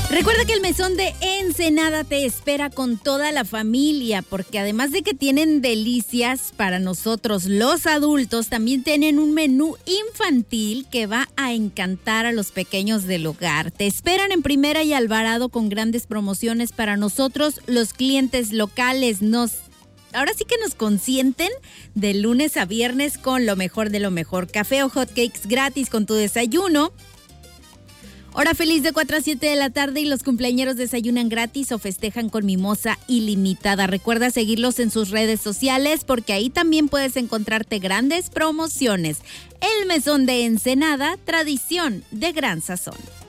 Recuerda que el Mesón de Ensenada te espera con toda la familia, porque además de que tienen delicias para nosotros los adultos, también tienen un menú infantil que va a encantar a los pequeños del hogar. Te esperan en Primera y Alvarado con grandes promociones para nosotros, los clientes locales. Ahora sí que nos consienten de lunes a viernes con lo mejor de lo mejor. Café o hotcakes gratis con tu desayuno. Hora feliz de 4 a 7 de la tarde y los cumpleañeros desayunan gratis o festejan con mimosa ilimitada. Recuerda seguirlos en sus redes sociales porque ahí también puedes encontrarte grandes promociones. El Mesón de Ensenada, tradición de gran sazón.